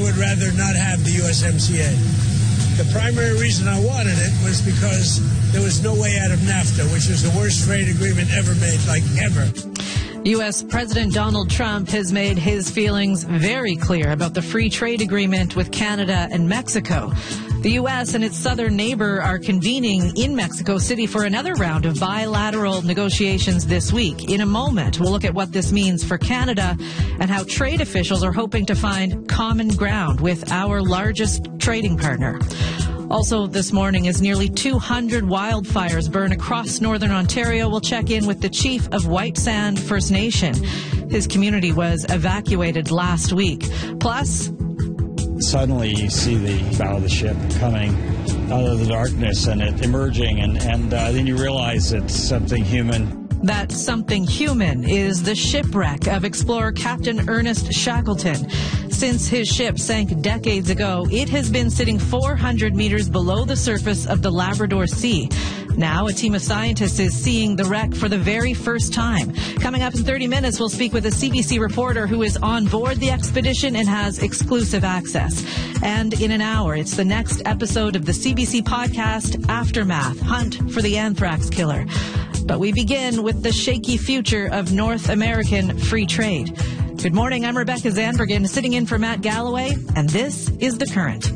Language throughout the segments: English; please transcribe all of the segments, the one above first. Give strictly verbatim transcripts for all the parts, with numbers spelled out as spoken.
would rather not have the U S M C A. The primary reason I wanted it was because there was no way out of NAFTA, which was the worst trade agreement ever made, like ever. U S. President Donald Trump has made his feelings very clear about the free trade agreement with Canada and Mexico. The U S and its southern neighbor are convening in Mexico City for another round of bilateral negotiations this week. In a moment, we'll look at what this means for Canada and how trade officials are hoping to find common ground with our largest trading partner. Also this morning, as nearly two hundred wildfires burn across northern Ontario, we'll check in with the chief of White Sand First Nation. His community was evacuated last week. Plus, suddenly you see the bow of the ship coming out of the darkness and it emerging, and, and uh, then you realize it's something human. That something human is the shipwreck of explorer Captain Ernest Shackleton. Since his ship sank decades ago, it has been sitting four hundred meters below the surface of the Labrador Sea. Now, a team of scientists is seeing the wreck for the very first time. Coming up in thirty minutes, we'll speak with a C B C reporter who is on board the expedition and has exclusive access. And in an hour, it's the next episode of the C B C podcast, Aftermath, Hunt for the Anthrax Killer. But we begin with the shaky future of North American free trade. Good morning, I'm Rebecca Zandbergen, sitting in for Matt Galloway, and this is The Current.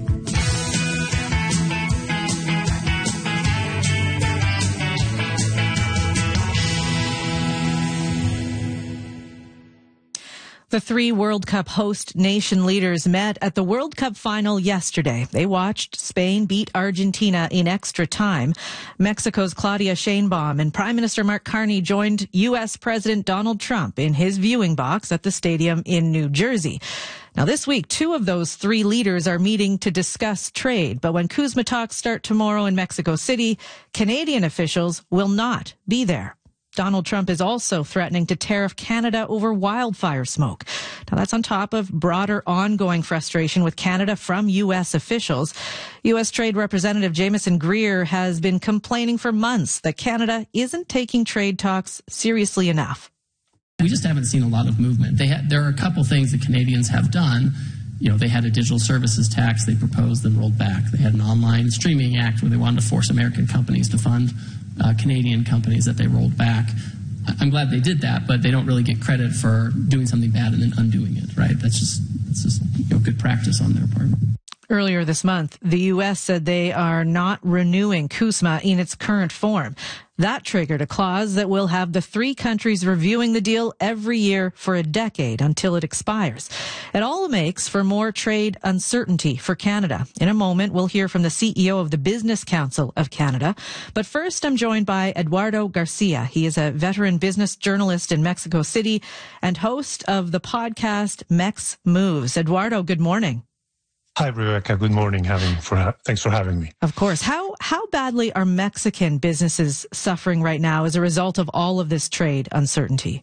The three World Cup host nation leaders met at the World Cup final yesterday. They watched Spain beat Argentina in extra time. Mexico's Claudia Sheinbaum and Prime Minister Mark Carney joined U S. President Donald Trump in his viewing box at the stadium in New Jersey. Now, this week, two of those three leaders are meeting to discuss trade. But when CUSMA talks start tomorrow in Mexico City, Canadian officials will not be there. Donald Trump is also threatening to tariff Canada over wildfire smoke. Now, that's on top of broader ongoing frustration with Canada from U S officials. U S. Trade Representative Jameson Greer has been complaining for months that Canada isn't taking trade talks seriously enough. We just haven't seen a lot of movement. They had, there are a couple things that Canadians have done. You know, they had a digital services tax they proposed and rolled back. They had an online streaming act where they wanted to force American companies to fund Uh, Canadian companies that they rolled back. I'm glad they did that, but they don't really get credit for doing something bad and then undoing it, right? That's just, that's just you know, good practice on their part. Earlier this month, the U S said they are not renewing CUSMA in its current form. That triggered a clause that will have the three countries reviewing the deal every year for a decade until it expires. It all makes for more trade uncertainty for Canada. In a moment, we'll hear from the C E O of the Business Council of Canada. But first, I'm joined by Eduardo Garcia. He is a veteran business journalist in Mexico City and host of the podcast Mex Moves. Eduardo, good morning. Hi, Rebecca. Good morning. Having for thanks for having me. Of course. How how badly are Mexican businesses suffering right now as a result of all of this trade uncertainty?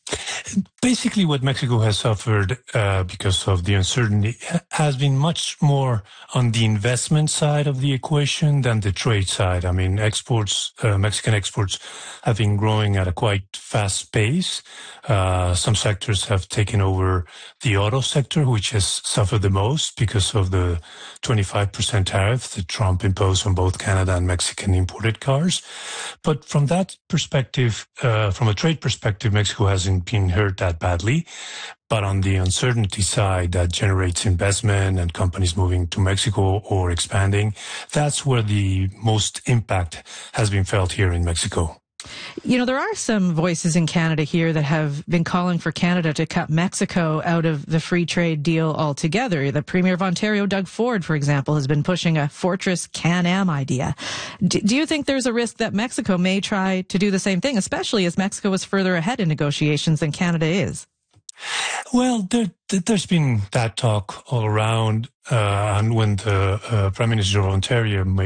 Basically, what Mexico has suffered uh, because of the uncertainty has been much more on the investment side of the equation than the trade side. I mean, exports, uh, Mexican exports have been growing at a quite fast pace. Uh, some sectors have taken over the auto sector, which has suffered the most because of the twenty-five percent tariff that Trump imposed on both Canada and Mexican imported cars. But from that perspective, uh, from a trade perspective, Mexico hasn't been hurt that badly. But on the uncertainty side that generates investment and companies moving to Mexico or expanding, that's where the most impact has been felt here in Mexico. You know, there are some voices in Canada here that have been calling for Canada to cut Mexico out of the free trade deal altogether. The Premier of Ontario, Doug Ford, for example, has been pushing a Fortress Can-Am idea. Do, do you think there's a risk that Mexico may try to do the same thing, especially as Mexico is further ahead in negotiations than Canada is? Well, there, there's been that talk all around, uh, and when the uh, Prime Minister of Ontario made